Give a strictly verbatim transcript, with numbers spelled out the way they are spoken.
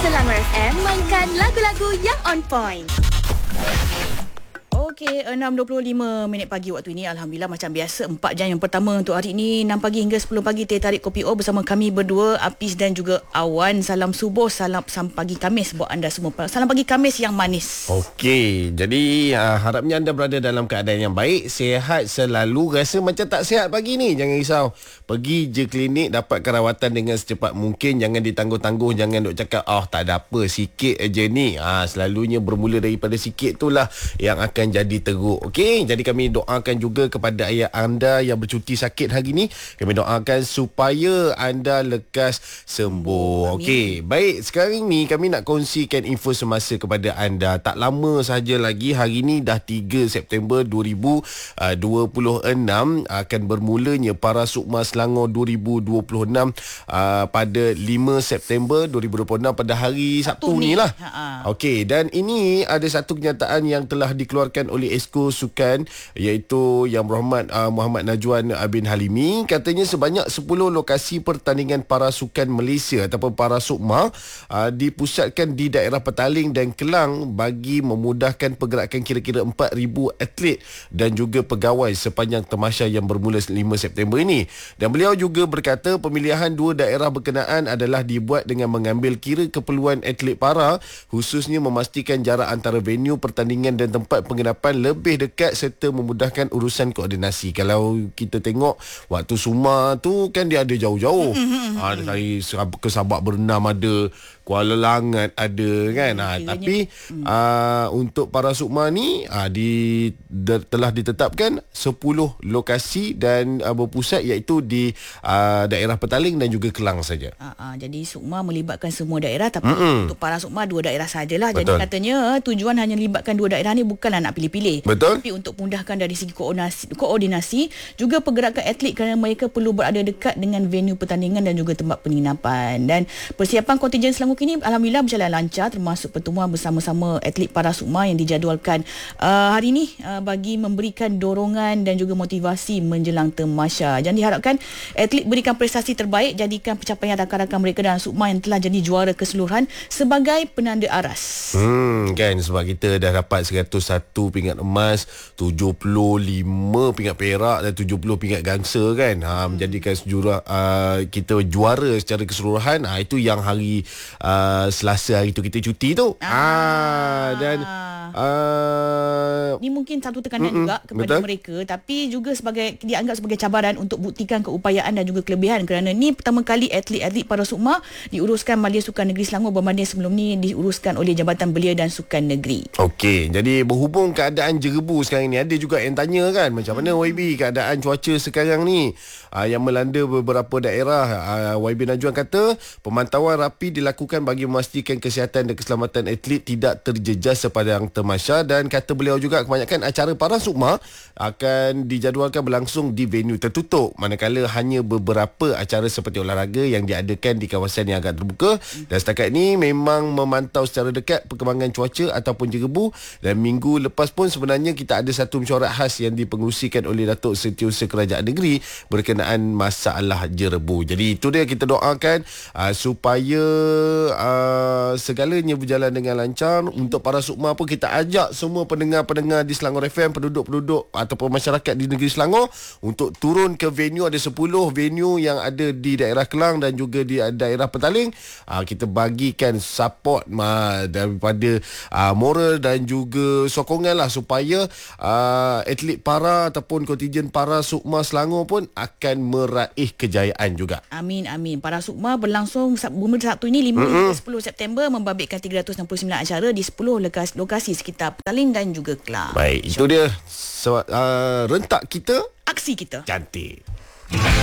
Selangor F M mainkan lagu-lagu yang on point. Okey, enam dua puluh lima minit pagi waktu ini. Alhamdulillah macam biasa empat jam yang pertama untuk hari ini, enam pagi hingga sepuluh pagi teh tarik kopi O bersama kami berdua, Apis dan juga Awan. Salam subuh, salam salam pagi Khamis buat anda semua. Salam pagi Khamis yang manis. Okey, jadi uh, harapnya anda berada dalam keadaan yang baik, sihat selalu. Rasa macam tak sihat pagi ni, jangan risau. Pergi je klinik, dapatkan rawatan dengan secepat mungkin. Jangan ditangguh-tangguh, jangan duk cakap oh tak ada apa, sikit aja ni. Ah, selalunya bermula daripada sikit itulah yang akan jadi teruk. Okey, jadi kami doakan juga kepada ayah anda yang bercuti sakit hari ni. Kami doakan supaya anda lekas sembuh. Okey, baik, sekarang ni kami nak kongsikan info semasa kepada anda. Tak lama sahaja lagi, hari ni dah tiga September dua ribu dua puluh enam akan bermulanya Parasukma Selangor dua ribu dua puluh enam uh, pada lima September dua ribu dua puluh enam pada hari Sabtu, Sabtu ni lah. Okey, dan ini ada satu kenyataan yang telah dikeluarkan oleh Esko Sukan, iaitu Yang Berhormat uh, Muhammad Najwan bin Halimi. Katanya sebanyak sepuluh lokasi pertandingan Parasukan Malaysia ataupun Parasukma uh, dipusatkan di daerah Petaling dan Kelang bagi memudahkan pergerakan kira-kira empat ribu atlet dan juga pegawai sepanjang tamasya yang bermula lima September ini. Dan beliau juga berkata pemilihan dua daerah berkenaan adalah dibuat dengan mengambil kira keperluan atlet para, khususnya memastikan jarak antara venue pertandingan dan tempat penginapan lebih dekat serta memudahkan urusan koordinasi. Kalau kita tengok waktu Suma tu kan dia ada jauh-jauh. Ha, dari ke Sabak Bernam ada, Kuala Langat ada kan. Ha, tapi hmm. uh, untuk Parasukma ni uh, di, de, telah ditetapkan sepuluh lokasi dan uh, berpusat iaitu di uh, daerah Petaling dan juga Kelang saja. Uh, uh, jadi Sukma melibatkan semua daerah, tapi Mm-mm. untuk Parasukma dua daerah sajalah. Betul. Jadi katanya tujuan hanya libatkan dua daerah ni bukanlah nak pilih-pilih. Betul. Tapi untuk mudahkan dari segi koordinasi, koordinasi juga pergerakan atlet kerana mereka perlu berada dekat dengan venue pertandingan dan juga tempat penginapan. Dan persiapan kontingen Selangor kini alhamdulillah berjalan lancar, termasuk pertemuan bersama-sama atlet Parasukma yang dijadualkan uh, hari ini uh, bagi memberikan dorongan dan juga motivasi menjelang tamasya. Dan diharapkan atlet berikan prestasi terbaik, jadikan pencapaian rakan-rakan mereka dan Sukma yang telah jadi juara keseluruhan sebagai penanda aras. Hmm, kan sebab kita dah dapat seratus satu pingat emas, tujuh puluh lima pingat perak dan tujuh puluh pingat gangsa kan. Ha, menjadikan sejurah uh, kita juara secara keseluruhan. Ha, itu yang hari uh, Selasa hari tu kita cuti tu. Ah, ah dan uh, ni mungkin satu tekanan mm-mm, juga kepada betul? mereka, tapi juga sebagai dianggap sebagai cabaran untuk buktikan keupayaan dan juga kelebihan, kerana ni pertama kali atlet-atlet Parasukma diuruskan Majlis Sukan Negeri Selangor berbanding sebelum ni diuruskan oleh Jabatan Belia dan Sukan Negeri. Okey, jadi berhubung keadaan jerebu sekarang ni, ada juga yang tanya kan macam mana Y B keadaan cuaca sekarang ni uh, yang melanda beberapa daerah. uh, Y B Najwan kata pemantauan rapi dilakukan bagi memastikan kesihatan dan keselamatan atlet tidak terjejas sepanjang tamasya, dan kata beliau juga kebanyakan acara Parasukma akan dijadualkan berlangsung di venue tertutup, manakala hanya beberapa acara seperti olahraga yang diadakan di kawasan yang agak terbuka. Dan setakat ni memang memantau secara dekat perkembangan cuaca ataupun jerebu, dan minggu lepas pun sebenarnya kita ada satu mesyuarat khas yang dipengerusikan oleh Datuk Setiausaha Kerajaan Negeri berkenaan masalah jerebu. Jadi itu dia, kita doakan uh, supaya uh, segalanya berjalan dengan lancar. Untuk Parasukma pun kita ajak semua pendengar-pendengar di Selangor F M, penduduk-penduduk ataupun masyarakat di negeri Selangor untuk turun ke venue. Ada sepuluh venue yang ada di daerah Kelang dan juga di daerah Petaling. Uh, kita bagikan support uh, daripada uh, moral dan juga sokongan lah supaya uh, atlet para ataupun kontingen Parasukma Selangor pun akan meraih kejayaan juga. Amin, amin. Parasukma berlangsung bermula Sabtu ini lima hingga sepuluh September, membabitkan tiga ratus enam puluh sembilan acara di sepuluh lokasi, lokasi sekitar Petaling dan juga Kelang. Baik, itu dia so, uh, rentak kita, aksi kita. Cantik.